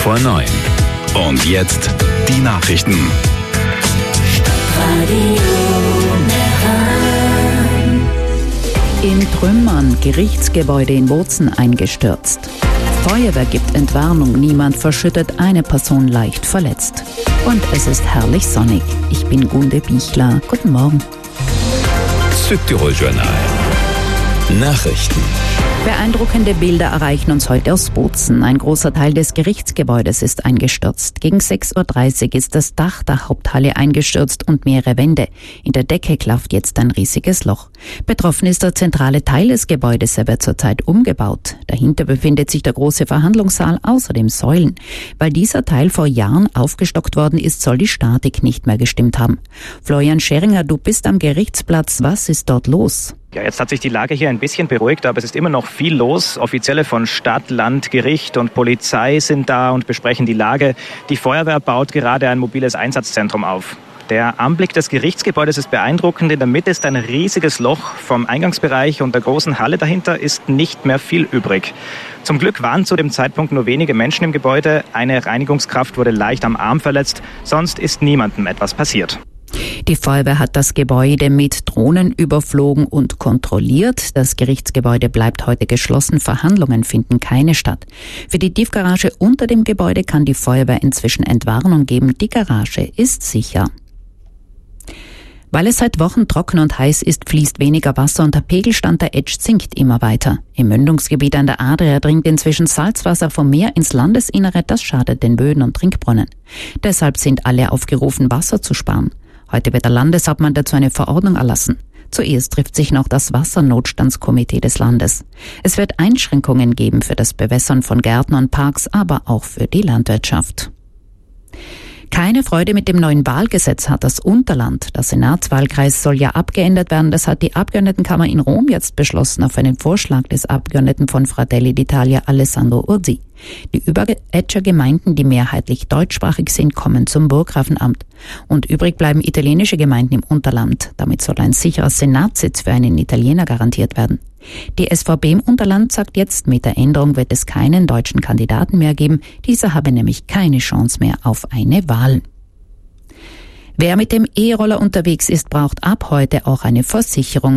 5:09. Und jetzt die Nachrichten. In Trümmern, Gerichtsgebäude in Bozen eingestürzt. Feuerwehr gibt Entwarnung, niemand verschüttet, eine Person leicht verletzt. Und es ist herrlich sonnig. Ich bin Gunde Bichler. Guten Morgen. Südtirol-Journal. Nachrichten. Beeindruckende Bilder erreichen uns heute aus Bozen. Ein großer Teil des Gerichtsgebäudes ist eingestürzt. Gegen 6:30 Uhr ist das Dach der Haupthalle eingestürzt und mehrere Wände. In der Decke klafft jetzt ein riesiges Loch. Betroffen ist der zentrale Teil des Gebäudes. Er wird zurzeit umgebaut. Dahinter befindet sich der große Verhandlungssaal, außerdem Säulen. Weil dieser Teil vor Jahren aufgestockt worden ist, soll die Statik nicht mehr gestimmt haben. Florian Scheringer, du bist am Gerichtsplatz. Was ist dort los? Ja, jetzt hat sich die Lage hier ein bisschen beruhigt, aber es ist immer noch viel los. Offizielle von Stadt, Land, Gericht und Polizei sind da und besprechen die Lage. Die Feuerwehr baut gerade ein mobiles Einsatzzentrum auf. Der Anblick des Gerichtsgebäudes ist beeindruckend. In der Mitte ist ein riesiges Loch. Vom Eingangsbereich und der großen Halle dahinter ist nicht mehr viel übrig. Zum Glück waren zu dem Zeitpunkt nur wenige Menschen im Gebäude. Eine Reinigungskraft wurde leicht am Arm verletzt. Sonst ist niemandem etwas passiert. Die Feuerwehr hat das Gebäude mit Drohnen überflogen und kontrolliert. Das Gerichtsgebäude bleibt heute geschlossen. Verhandlungen finden keine statt. Für die Tiefgarage unter dem Gebäude kann die Feuerwehr inzwischen Entwarnung geben. Die Garage ist sicher. Weil es seit Wochen trocken und heiß ist, fließt weniger Wasser und der Pegelstand der Etsch sinkt immer weiter. Im Mündungsgebiet an der Adria dringt inzwischen Salzwasser vom Meer ins Landesinnere. Das schadet den Böden und Trinkbrunnen. Deshalb sind alle aufgerufen, Wasser zu sparen. Heute wird der Landeshauptmann dazu eine Verordnung erlassen. Zuerst trifft sich noch das Wassernotstandskomitee des Landes. Es wird Einschränkungen geben für das Bewässern von Gärten und Parks, aber auch für die Landwirtschaft. Keine Freude mit dem neuen Wahlgesetz hat das Unterland. Der Senatswahlkreis soll ja abgeändert werden. Das hat die Abgeordnetenkammer in Rom jetzt beschlossen auf einen Vorschlag des Abgeordneten von Fratelli d'Italia Alessandro Ursi. Die Überetscher Gemeinden, die mehrheitlich deutschsprachig sind, kommen zum Burggrafenamt. Und übrig bleiben italienische Gemeinden im Unterland. Damit soll ein sicherer Senatssitz für einen Italiener garantiert werden. Die SVP im Unterland sagt jetzt, mit der Änderung wird es keinen deutschen Kandidaten mehr geben. Dieser habe nämlich keine Chance mehr auf eine Wahl. Wer mit dem E-Roller unterwegs ist, braucht ab heute auch eine Versicherung.